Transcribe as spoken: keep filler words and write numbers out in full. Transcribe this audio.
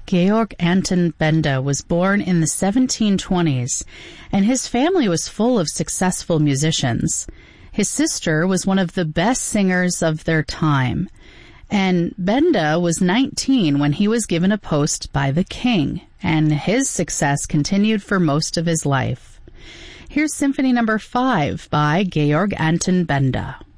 Georg Anton Benda was born in the seventeen twenties, and his family was full of successful musicians. His sister was one of the best singers of their time, and Benda was nineteen when he was given a post by the king, and his success continued for most of his life. Here's Symphony Number five by Georg Anton Benda.